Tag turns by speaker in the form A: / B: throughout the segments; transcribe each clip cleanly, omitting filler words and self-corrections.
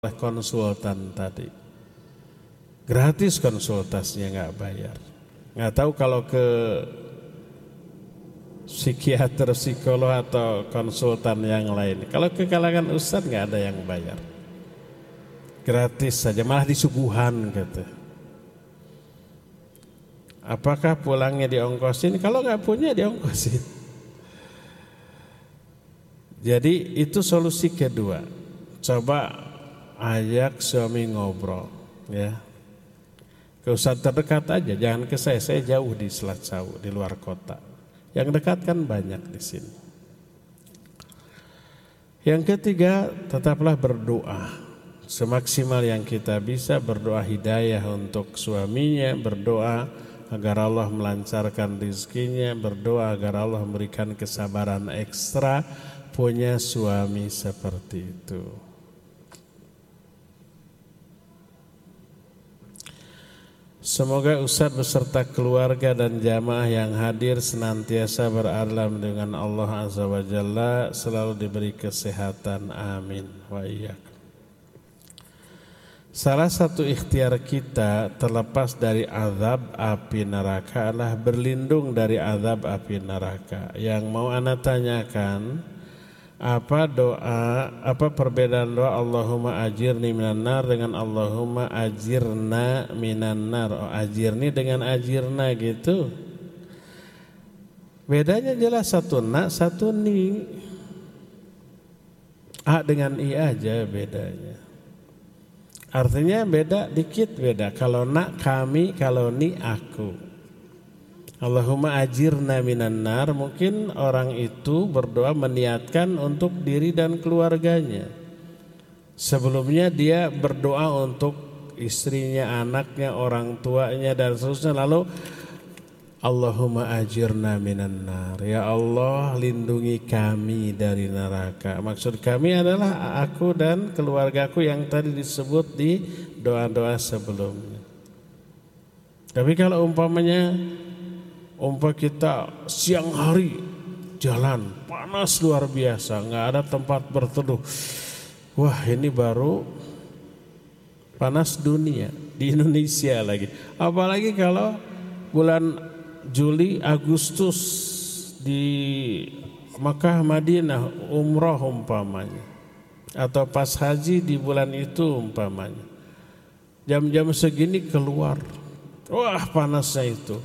A: oleh konsultan tadi. Gratis konsultasinya, nggak bayar. Nggak tahu kalau ke psikiater, psikolog atau konsultan yang lain. Kalau ke kalangan ustadz nggak ada yang bayar. Gratis saja, malah disuguhan gitu. Apakah pulangnya diongkosin? Kalau nggak punya diongkosin. Jadi itu solusi kedua. Coba ajak suami ngobrol, ya. Ke ustadz terdekat aja, jangan ke saya jauh di Selat Sawu, di luar kota. Yang dekat kan banyak di sini. Yang ketiga, tetaplah berdoa. Semaksimal yang kita bisa berdoa hidayah untuk suaminya, berdoa agar Allah melancarkan rezekinya, berdoa agar Allah memberikan kesabaran ekstra punya suami seperti itu. Semoga Ustadz beserta keluarga dan jamaah yang hadir senantiasa beralam dengan Allah Azza wa Jalla, selalu diberi kesehatan, amin wa iyyak. Salah satu ikhtiar kita terlepas dari azab api neraka adalah berlindung dari azab api neraka. Yang mau ana tanyakan, apa perbedaan doa Allahumma ajirni minan nar dengan Allahumma ajirna minan nar? Oh, ajirni dengan ajirna gitu. Bedanya jelas, satu na, satu ni. A dengan i aja bedanya. Artinya beda, dikit beda. Kalau na kami, kalau ni aku. Allahumma ajirna minan nar, mungkin orang itu berdoa meniatkan untuk diri dan keluarganya. Sebelumnya dia berdoa untuk istrinya, anaknya, orang tuanya dan seterusnya. Lalu Allahumma ajirna minan nar, ya Allah lindungi kami dari neraka. Maksud kami adalah aku dan keluargaku yang tadi disebut di doa-doa sebelumnya. Tapi kalau umpamanya kita siang hari jalan panas luar biasa, nggak ada tempat berteduh. Wah, ini baru panas dunia di Indonesia lagi. Apalagi kalau bulan Juli, Agustus di Makkah, Madinah, umroh umpamanya, atau pas haji di bulan itu umpamanya. Jam-jam segini keluar, wah panasnya itu.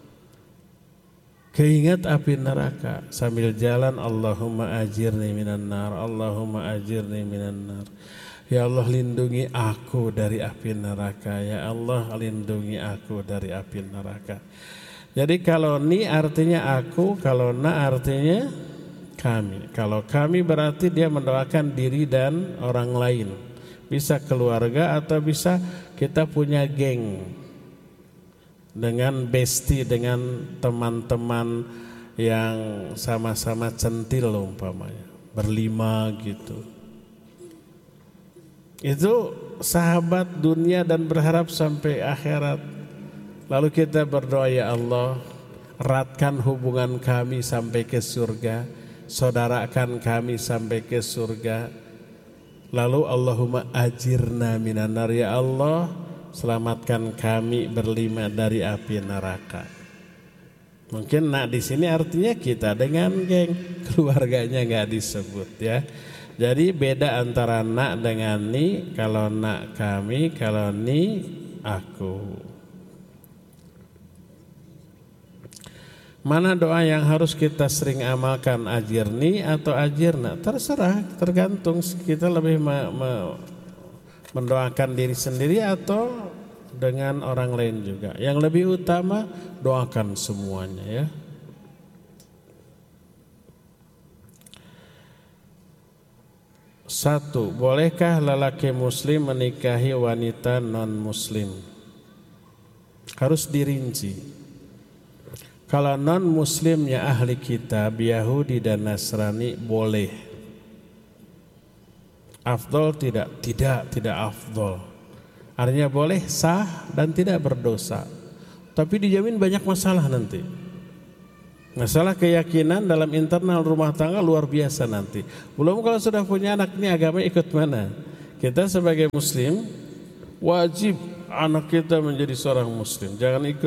A: Keingat api neraka sambil jalan, Allahumma ajirni minan nar, Allahumma ajirni minan nar. Ya Allah lindungi aku dari api neraka, ya Allah lindungi aku dari api neraka. Jadi kalau ni artinya aku, kalau na artinya kami. Kalau kami berarti dia mendoakan diri dan orang lain. Bisa keluarga atau bisa kita punya geng. Dengan bestie, dengan teman-teman yang sama-sama centil umpamanya, berlima gitu. Itu sahabat dunia dan berharap sampai akhirat. Lalu kita berdoa, ya Allah eratkan hubungan kami sampai ke surga, saudarakan kami sampai ke surga. Lalu Allahumma ajirna minan nar, ya Allah selamatkan kami berlima dari api neraka. Mungkin nak di sini artinya kita dengan geng, keluarganya nggak disebut ya. Jadi beda antara nak dengan ni. Kalau nak kami, kalau ni aku. Mana doa yang harus kita sering amalkan, ajirni atau ajirna? Terserah, tergantung kita lebih mendoakan diri sendiri atau dengan orang lain juga. Yang lebih utama doakan semuanya ya. Satu, bolehkah lelaki muslim menikahi wanita non muslim? Harus dirinci. Kalau non muslimnya ahli kitab, Yahudi dan Nasrani boleh. Afdol tidak? Tidak afdol. Artinya boleh, sah dan tidak berdosa. Tapi dijamin banyak masalah nanti. Masalah keyakinan dalam internal rumah tangga luar biasa nanti. Belum kalau sudah punya anak, ini agama ikut mana? Kita sebagai muslim wajib anak kita menjadi seorang muslim. Jangan ikut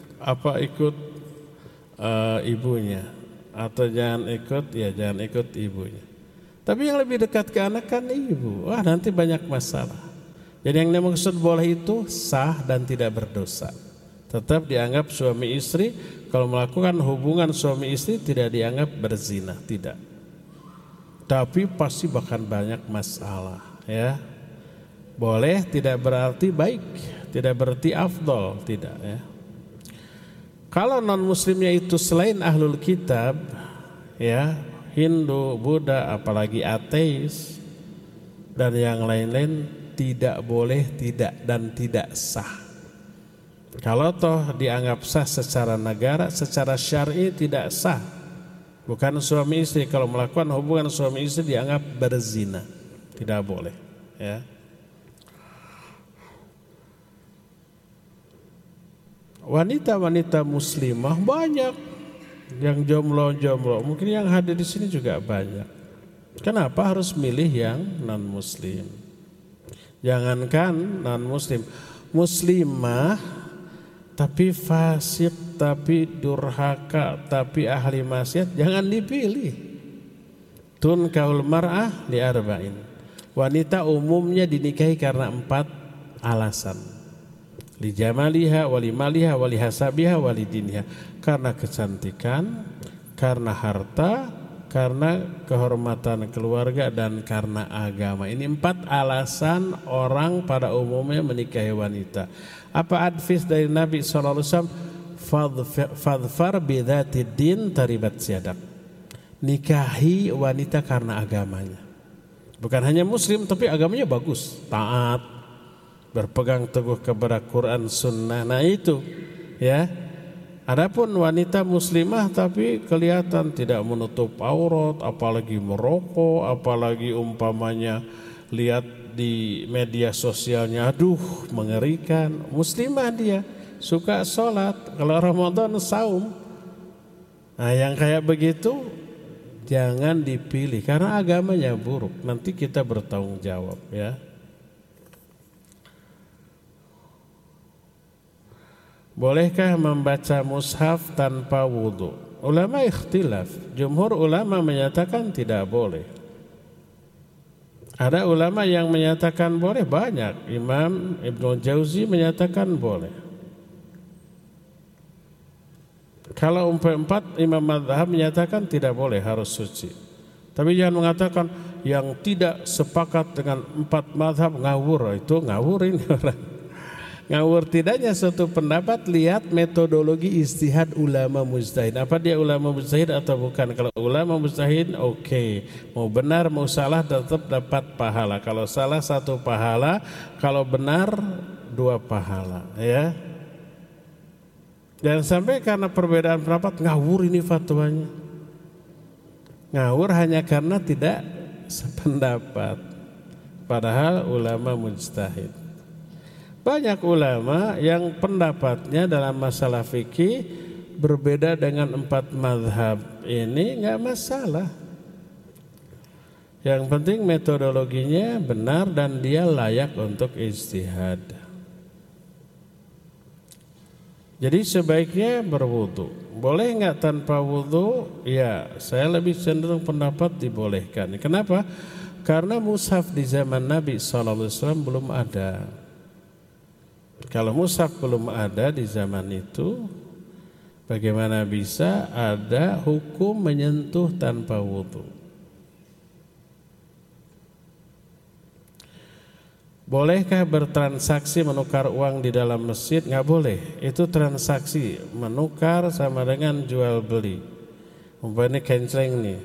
A: ibunya, atau jangan ikut ibunya. Tapi yang lebih dekat ke anak kan ibu. Wah, nanti banyak masalah. Jadi yang dimaksud boleh itu sah dan tidak berdosa. Tetap dianggap suami istri. Kalau melakukan hubungan suami istri tidak dianggap berzina, tidak. Tapi pasti bahkan banyak masalah, ya. Boleh tidak berarti baik, tidak berarti afdol, tidak, ya. Kalau non muslimnya itu selain ahlul kitab, ya, Hindu, Buddha, apalagi ateis dan yang lain-lain, tidak boleh, tidak sah. Kalau toh dianggap sah secara negara, secara syar'i tidak sah. Bukan suami istri. Kalau melakukan hubungan suami istri dianggap berzina, tidak boleh, ya. Wanita-wanita muslimah banyak yang jomblo, mungkin yang hadir di sini juga banyak. Kenapa harus milih yang non muslim? Jangankan non muslim, muslimah tapi fasik, tapi durhaka, tapi ahli maksiat, jangan dipilih. Tunkaul mar'ah li arba'in. Wanita umumnya dinikahi karena 4 alasan. Li jamaliha, wali maliha, wali hasabiha, wali diniha. Karena kecantikan, karena harta, karena kehormatan keluarga, dan karena agama. Ini 4 alasan orang pada umumnya menikahi wanita. Apa advice dari Nabi SAW? Fadfar bidzatid din taribat siadak. Nikahi wanita karena agamanya. Bukan hanya muslim, tapi agamanya bagus, taat, berpegang teguh kepada Quran Sunnah. Nah itu, ya. Adapun wanita muslimah tapi kelihatan tidak menutup aurat, apalagi merokok, apalagi umpamanya lihat di media sosialnya, aduh mengerikan. Muslimah dia, suka sholat, kalau Ramadan saum. Nah yang kayak begitu jangan dipilih karena agamanya buruk. Nanti kita bertanggung jawab, ya. Bolehkah membaca mushaf tanpa wudu? Ulama ikhtilaf. Jumhur ulama menyatakan tidak boleh. Ada ulama yang menyatakan boleh, banyak. Imam Ibnu Jauzi menyatakan boleh. Kalau 4 imam mazhab menyatakan tidak boleh, harus suci. Tapi jangan mengatakan yang tidak sepakat dengan 4 mazhab ngawur. Itu ngawur ini orang. Ngawur tidaknya suatu pendapat, lihat metodologi ijtihad ulama mujtahid. Apa dia ulama mujtahid atau bukan? Kalau ulama mujtahid oke. Mau benar mau salah tetap dapat pahala. Kalau salah 1 pahala, kalau benar 2 pahala, ya. Jangan sampai karena perbedaan pendapat ngawur ini fatwanya. Ngawur hanya karena tidak sependapat. Padahal ulama mujtahid. Banyak ulama yang pendapatnya dalam masalah fikih berbeda dengan 4 mazhab. Ini enggak masalah. Yang penting metodologinya benar dan dia layak untuk ijtihad. Jadi sebaiknya berwudu. Boleh enggak tanpa wudu? Ya, saya lebih cenderung pendapat dibolehkan. Kenapa? Karena mushaf di zaman Nabi SAW belum ada. Kalau mushaf belum ada di zaman itu, bagaimana bisa ada hukum menyentuh tanpa wudu? Bolehkah bertransaksi menukar uang di dalam masjid? Nggak boleh. Itu transaksi menukar sama dengan jual beli. Umpamanya kenceng nih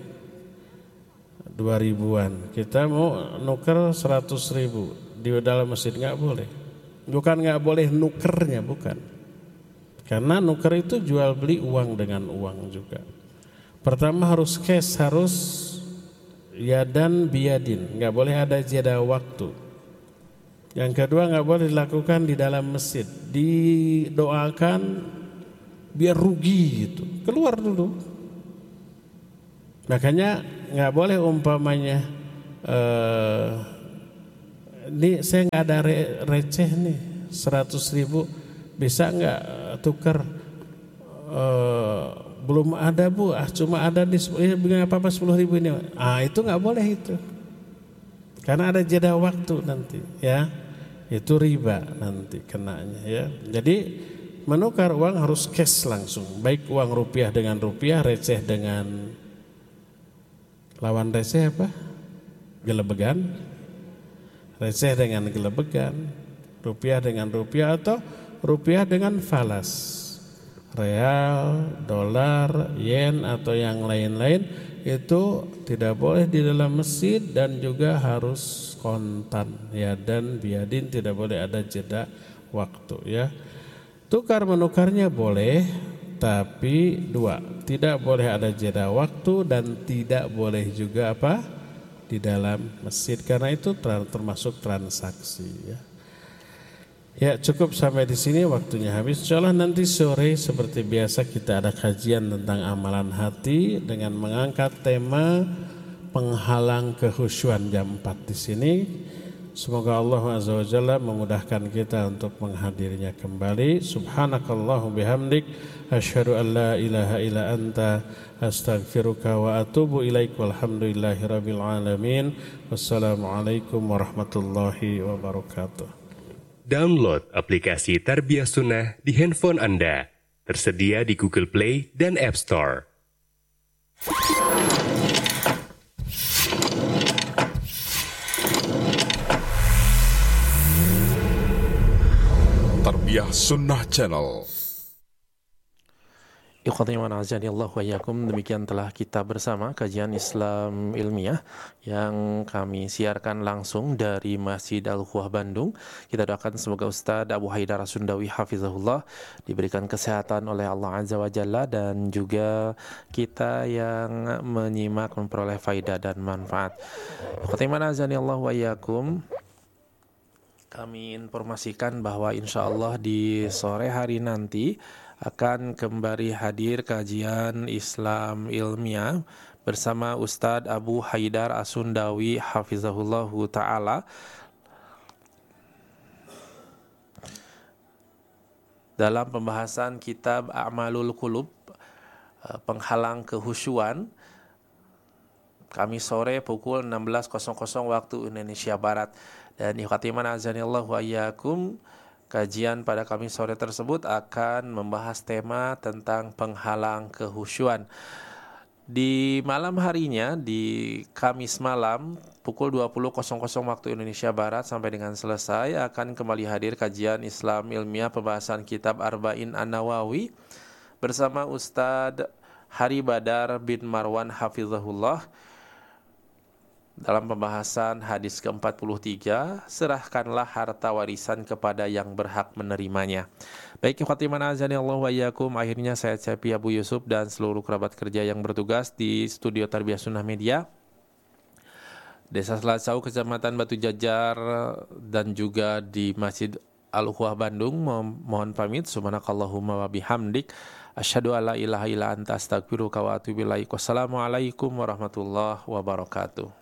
A: 2.000-an, kita mau nuker 100.000 di dalam masjid, nggak boleh. Bukan nggak boleh nukernya, bukan. Karena nuker itu jual beli uang dengan uang juga. Pertama harus cash, harus yadan biyadin, nggak boleh ada jeda waktu. Yang kedua nggak boleh dilakukan di dalam masjid, didoakan biar rugi gitu, keluar dulu. Makanya nggak boleh umpamanya Ini saya nggak ada receh nih 100.000, bisa nggak tukar? Belum ada Bu, cuma ada di nggak apa-apa 10.000 ini. Itu nggak boleh itu, karena ada jeda waktu nanti ya, itu riba nanti kenanya ya. Jadi menukar uang harus cash langsung, baik uang rupiah dengan rupiah, receh dengan lawan receh apa? Gelebegan, receh dengan gelebegan, rupiah dengan rupiah, atau rupiah dengan falas, real, dolar, yen atau yang lain-lain. Itu tidak boleh di dalam masjid dan juga harus kontan ya, dan biadin, tidak boleh ada jeda waktu ya. Tukar menukarnya boleh, tapi dua, tidak boleh ada jeda waktu dan tidak boleh juga apa? Di dalam masjid, karena itu termasuk transaksi ya. Ya, cukup sampai di sini, waktunya habis. Insyaallah nanti sore seperti biasa kita ada kajian tentang amalan hati dengan mengangkat tema penghalang kehusyuan jam 4 di sini. Semoga Allah Azza wa Jalla memudahkan kita untuk menghadirinya kembali. Subhanakallahu bihamdik, asyhadu an la ilaha illa anta, astaghfiruka wa atubu ilaik, walhamdulillahi rabbil alamin. Wassalamualaikum warahmatullahi wabarakatuh.
B: Download aplikasi Tarbiyah Sunnah di handphone Anda. Tersedia di Google Play dan App Store.
C: Tarbiyah Sunnah Channel.
D: Ikhwati wa a'azzanillahu wa iyyakum, demikian telah kita bersama kajian Islam ilmiah yang kami siarkan langsung dari Masjid Al-Quwah Bandung. Kita doakan semoga Ustaz Abu Haidar As-Sundawi hafizahullah diberikan kesehatan oleh Allah Azza wa Jalla, dan juga kita yang menyimak memperoleh faidah dan manfaat. Ikhwati wa a'azzanillahu wa iyyakum, kami informasikan bahwa insyaallah di sore hari nanti akan kembali hadir kajian Islam ilmiah bersama Ustadz Abu Haidar As-Sundawi hafizahullahu ta'ala dalam pembahasan kitab A'malul Qulub, penghalang kehusyuan, Kamis sore pukul 16.00 waktu Indonesia Barat. Dan ikhwatiman azanillahu wa iyyakum, kajian pada Kamis sore tersebut akan membahas tema tentang penghalang kehusyuan. Di malam harinya, di Kamis malam pukul 20.00 waktu Indonesia Barat sampai dengan selesai, akan kembali hadir kajian Islam ilmiah pembahasan kitab Arba'in An-Nawawi bersama Ustadz Hari Badar bin Marwan hafizahullah dalam pembahasan hadis ke-43, serahkanlah harta warisan kepada yang berhak menerimanya. Baik, ikhwatiman azanillahu wa iyyakum, akhirnya saya Cepi Abu Yusuf dan seluruh kerabat kerja yang bertugas di studio Tarbiyah Sunnah Media Desa Selasau, Kecamatan Batu Jajar, dan juga di Masjid Al-Quwah Bandung mohon pamit. Subhanakallahumma wa bihamdik, asyhadu alla ilaha illa anta, astaghfiruka wa atubu ilaik. Wassalamualaikum warahmatullahi wabarakatuh.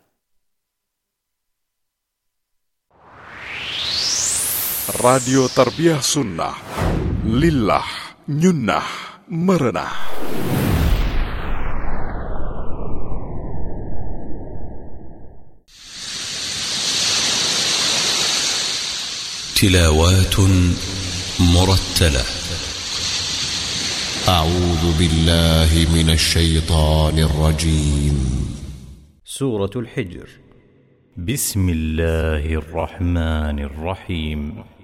C: Radio Tarbiyah Sunnah, lillah, nyunnah, merenah.
E: تلاوات مرتلة. أعوذ بالله من الشيطان الرجيم.
F: سورة الحجر. بسم الله الرحمن الرحيم.